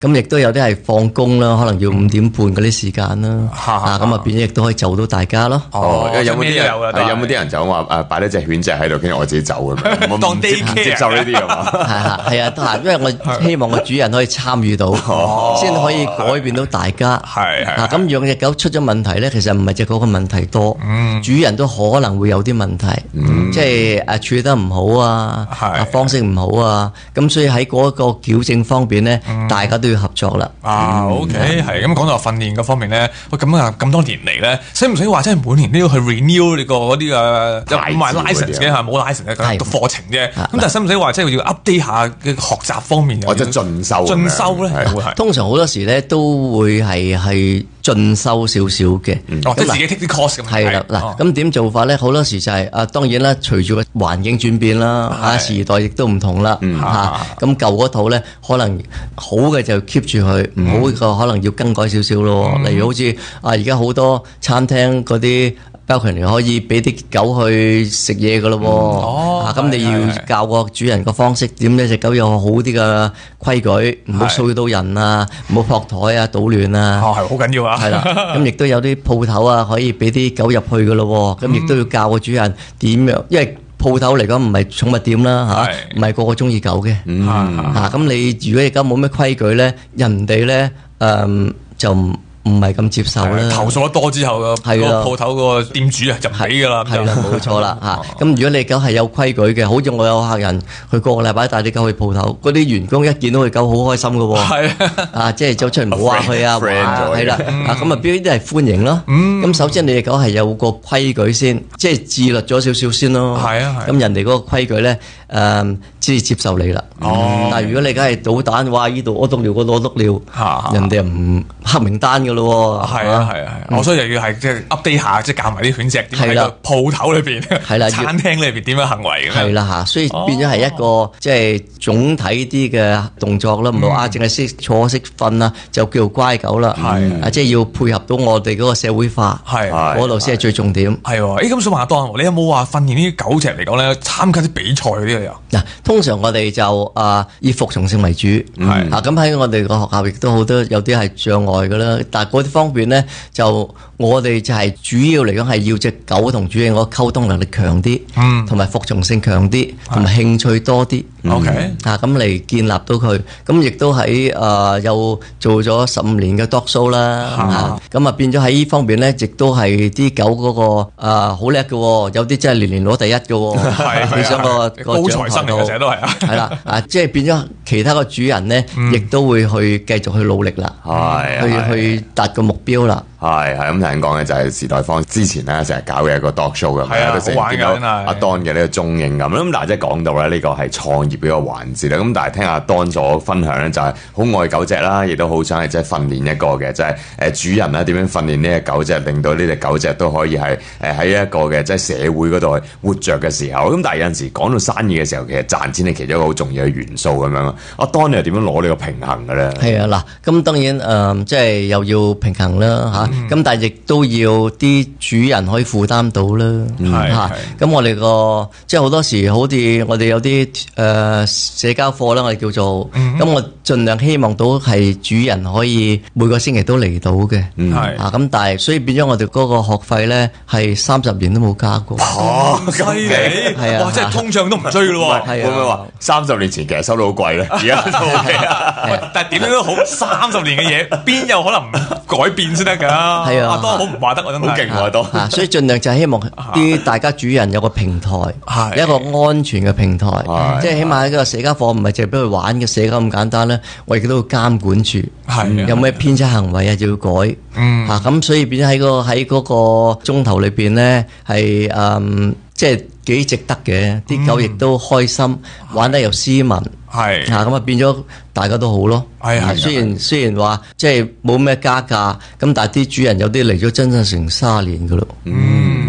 咁亦都有啲係放工啦，可能要5點半嗰啲時間啦，咁變咗亦都可以就到大家咯。 有冇啲人就話擺咗隻犬隻喺度，跟住我自己走咁樣， 當 daycare 接受呢啲係嘛？ 係啊，因為我希望個主人可以參與到，先可以改變到大家。咁養隻狗出咗問題咧，其實唔係隻狗嘅問題多，主人都可能會有啲問題，即係處理得唔好啊，方式唔好啊，咁所以喺嗰個矯正方面咧，大家都要合作啦。 OK， 係咁講到訓練嗰方面咧，咁多年嚟咧，使唔使話真係每年都要去 renew 呢個嗰啲唔係 license 嘅係冇 license 嘅讀課程啫？咁但係使唔使話即係要 update 下嘅學習方面？ 或者進修咧？ 通常好多時咧都會係進修少少嘅， 即係自己 take 啲 course 咁。 係啦，嗱，咁點做法咧？好多時就係當然啦，隨住個環境轉變啦，時代亦都唔同啦，咁舊嗰套咧，可能好嘅就 keep 住佢，唔好嘅可能要更改少少咯。例如好似而家好多餐廳嗰啲balcony可以俾啲狗去食嘢噶咯，咁你要教個主人個方式，點呢隻狗有好啲嘅規矩，唔好騷擾到人啊，唔好撲台啊，搗亂啊， 係好緊要啊。 係啦，咁亦都有啲鋪頭啊，可以俾啲狗入去噶咯，咁亦都要教個主人點樣，因為鋪頭嚟講唔係寵物店啦，唔係個個中意狗嘅，咁你如果隻狗冇咩規矩咧，人哋咧就唔係咁接受啦， 投訴得多之後個鋪頭個店主就唔俾噶啦， 係啦，冇錯啦嚇。咁如果你狗係有規矩嘅，好似我有客人，佢個禮拜帶啲狗去鋪頭，嗰啲員工一見到佢狗好開心噶喎，即係走出嚟唔好話佢啊，係啦，咁啊邊啲係歡迎咯。咁首先你隻狗係有個規矩先，即係自律咗少少先咯。咁人哋嗰個規矩咧，先至接受你啦。但係如果你梗係搗蛋，哇！呢度屙督尿，嗰度屙督尿，人哋又唔黑名單噶咯。 係啊，我所以又要係即係 update 下，即係教埋啲犬隻點喺個鋪頭裏邊、餐廳裏邊點樣行為咁樣。係啦嚇，所以變咗係一個即係總體啲嘅動作啦，唔好淨係識坐識瞓啊，就叫乖狗啦。即係要配合到我哋嗰個社會化，嗰度先係最重點。 係喎，咁想問下當，你有冇話訓練呢啲狗隻嚟講咧，參加啲比賽嗰啲啊？ 嗱，通常我哋就以服從性為主，咁喺我哋個學校亦都好多有啲係障礙噶啦，但係嗰啲方面咧，就我哋就係主要嚟講係要隻狗同主人個溝通能力強啲，同埋服從性強啲，同埋興趣多啲。 OK， 咁嚟建立到佢，咁亦都喺又做咗15年嘅 dog show 啦，咁啊變咗喺呢方面咧，亦都係啲狗嗰個好叻嘅，有啲真係年攞第一嘅，你想個高材生嚟嘅成日都係啊， 係啦，即係變咗其他個主人咧，亦都會去繼續去努力啦，去達個目標啦。 係咁頭先講嘅就係時代芳之前咧成日搞嘅一個 dog show 咁，都成日見到阿 Don 嘅呢個蹤影咁。咁但係即係講到咧呢個係創業嘅一個環節啦。咁但係聽阿 Don 所分享咧就係好愛狗隻啦，亦都好想係即係訓練一個嘅，即係主人啦點樣訓練呢隻狗隻，令到呢隻狗隻都可以係喺一個嘅即係社會嗰度活着嘅時候。咁但係有陣時講到生意嘅時候，其實賺錢係其中一個好重要嘅元素咁樣。阿 Don 你又點樣攞呢個平衡嘅咧？ 係啊，嗱，咁當然即係又要平衡啦嚇。咁但係亦都要啲主人可以負擔到啦，咁我哋個即係好多時，好似我哋有啲社交課啦，我哋叫做，咁我盡量希望到係主人可以每個星期都嚟到嘅，咁但係所以變咗我哋嗰個學費咧係30年都冇加過。 犀利，係啊，哇！即係通脹都唔追咯喎， 會唔會話30年前其實收到好貴咧？而家都 OK 啊， 但係點樣都好，30年嘅嘢邊有可能唔改變先得㗎？係啊，阿多好唔話得，我真係好勁喎，阿多。 所以盡量就係希望啲大家主人有個平台，一個安全嘅平台，即係起碼喺個社交課唔係淨係俾佢玩嘅社交咁簡單咧，我亦都要監管住，有咩偏差行為啊就要改，咁所以變咗喺嗰個鐘頭裏邊咧係即係幾值得嘅，啲狗亦都開心，玩得又斯文，咁啊變咗大家都好咯。雖然話即係冇咩加價，咁但係啲主人有啲嚟咗真正成30年噶咯。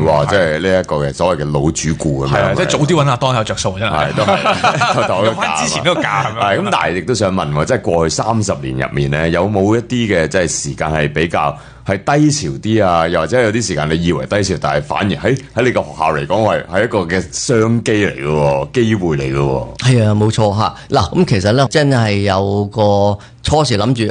喎，即係呢一個嘅所謂嘅老主顧咁樣。 即係早啲揾阿當有着數真係。 都係用翻之前嗰個價係咁，但係亦都想問喎，即係過去30年入面咧，有冇一啲嘅即係時間係比較係低潮啲啊？又或者有啲時間你以為低潮，但係反而喺你個學校嚟講係一個嘅商機嚟嘅喎，機會嚟嘅喎。 係啊，冇錯嚇。嗱，咁其實咧真係有個初時諗住